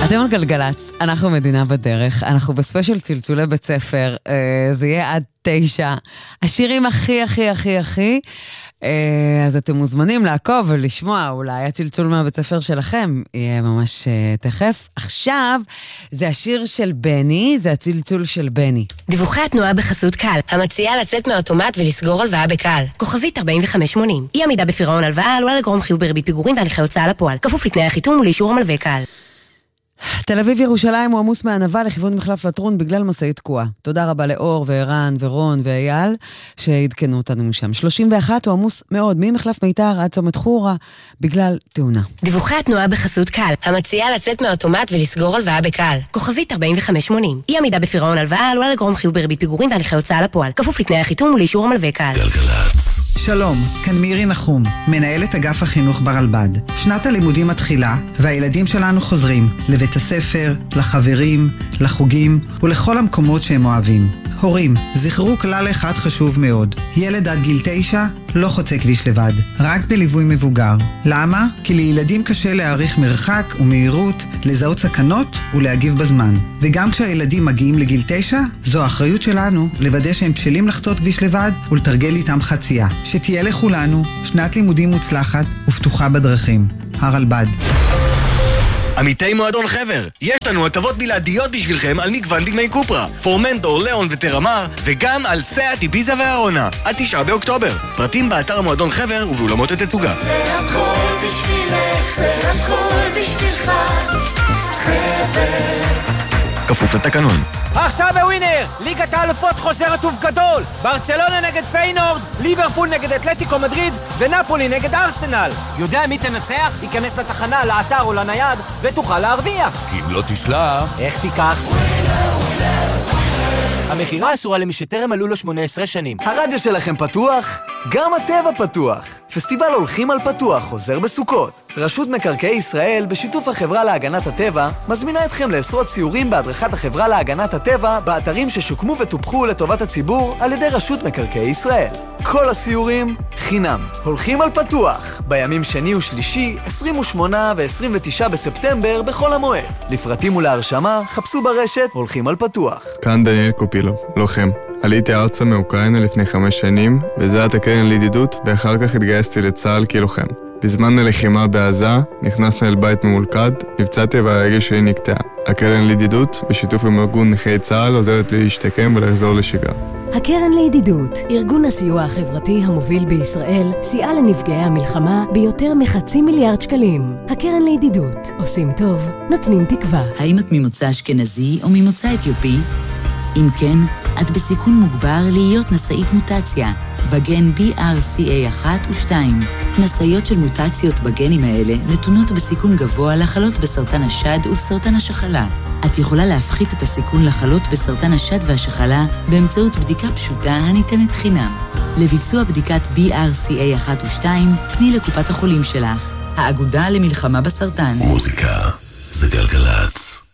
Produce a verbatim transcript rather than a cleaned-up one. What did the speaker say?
אתם על גלגלץ, אנחנו מדינה בדרך, אנחנו בספיישל צלצולי בית ספר, זה יהיה עד תשע, השירים הכי הכי הכי הכי, אז אתם מוזמנים לעקוב ולשמוע, אולי הצלצול מהבית ספר שלכם יהיה ממש תכף. עכשיו זה השיר של בני, זה הצלצול של בני. דיווחי התנועה בחסות קל, המציעה לצאת מהאוטומט ולסגור הלוואה בקל. כוכבית ארבעים וחמש שמונים. אי עמידה בפירעון הלוואה עלולה לגרום חיוב בריבית פיגורים והליכי הוצאה לפועל. כפוף לתנאי החיתום ולאישור המלווה קל. תל אביב ירושלים הוא עמוס מענבה לכיוון מחלף לטרון בגלל מסעית תקועה. תודה רבה לאור וערן ורון ואייל שהעדכנו אותנו משם. שלושים ואחת הוא עמוס מאוד ממחלף מיתר עד צומת חורה בגלל תאונה. דיווחי התנועה בחסות קל, המציעה לצאת מהאוטומט ולסגור הלוואה בקל. כוכבית ארבעים וחמש שמונים. אי עמידה בפירעון הלוואה עלולה לגרום חיוב בריבית פיגורים והליכי הוצאה לפועל. כפוף לתנאי החיתום ולאישור המלווה קל. גלגלץ. שלום, כאן מירי נחום, מנהלת אגף החינוך ברלב"ד. שנת הלימודים מתחילה, והילדים שלנו חוזרים לבית הספר, לחברים, לחוגים ולכל המקומות שהם אוהבים. הורים, זכרו כלל אחד חשוב מאוד. ילד עד גיל תשע לא חוצה כביש לבד, רק בליווי מבוגר. למה? כי לילדים קשה להעריך מרחק ומהירות, לזהות סכנות ולהגיב בזמן. וגם כשהילדים מגיעים לגיל תשע, זו האחריות שלנו לוודא שהם בשלים לחצות כביש לבד ולתרגל איתם חצייה. שתהיה לכולנו שנת לימודים מוצלחת ופתוחה בדרכים. הרלב"ד. עמיתי מועדון חבר, יש לנו הטבות בלעדיות בשבילכם על מגוון דגמי קופרה, פורמנטור, ליאון וטרמר, וגם על סאט, איביזה והארונה, עד תשעה באוקטובר. פרטים באתר המועדון חבר ובאולמות התצוגה. זה הכל בשבילך, זה הכל בשבילך, חבר. כפוף לתקנון. עכשיו בווינר, ליגת האלופות חוזרת ובגדול. ברצלונה נגד פיינורד, ליברפול נגד אתלטיקו מדריד ונפולי נגד ארסנל. יודע מי תנצח? ייכנס לתחנה, לאתר או לנייד ותוכל להרוויח. כי אם לא תשלח, איך תיקח? המחירה אסורה למי שטרם מלאו לו שמונה עשרה שנים. הרדיו שלכם פתוח? גם הטבע פתוח. פסטיבל הולכים על פתוח חוזר בסוכות. רשות מקרקעי ישראל בשיתוף החברה להגנת הטבע מזמינה אתכם לעשרות סיורים בהדרכת החברה להגנת הטבע באתרים ששוקמו וטופחו לטובת הציבור על ידי רשות מקרקעי ישראל. כל הסיורים חינם. הולכים על פתוח בימים שני ושלישי, עשרים ושמונה ו-עשרים ותשעה בספטמבר בכל המועד. לפרטים ולהרשמה חפשו ברשת הולכים על פתוח. כאן דניאל קופילו, לוחם. עליתי ארצה מאוקראינה לפני חמש שנים, וזה את הקרן לידידות, ואחר כך התגייסתי לצה"ל כלוחם. בזמן הלחימה בעזה, נכנסנו אל בית ממולכד, נפצעתי והרגל שלי נקטעה. הקרן לידידות, בשיתוף עם ארגון נכי צה"ל, עוזרת לי להשתקם ולחזור לשגרה. הקרן לידידות, ארגון הסיוע החברתי המוביל בישראל, סייע לנפגעי המלחמה ביותר מחצי מיליארד שקלים. הקרן לידידות, עושים טוב, נותנים תקווה. האם את ממוצא אשכנזי או ממוצא אתיופי? אם כן, את בסיכון מוגבר להיות נשאית מוטציה, בגן בי אר סי איי אחת ושתיים. נשאיות של מוטציות בגנים האלה נתונות בסיכון גבוה לחלות בסרטן השד ובסרטן השחלה. את יכולה להפחית את הסיכון לחלות בסרטן השד והשחלה באמצעות בדיקה פשוטה הניתנת חינם. לביצוע בדיקת בי אר סי איי אחת ושתיים, פני לקופת החולים שלך. האגודה למלחמה בסרטן. מוזיקה זה גלגלץ.